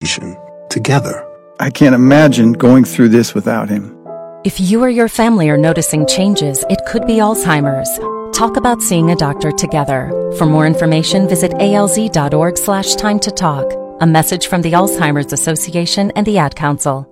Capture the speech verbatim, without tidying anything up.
medication together. I can't imagine going through this without him. If you or your family are noticing changes, it could be Alzheimer's. Talk about seeing a doctor together. For more information, visit alz dot org slash time to talk. A message from the Alzheimer's Association and the Ad Council.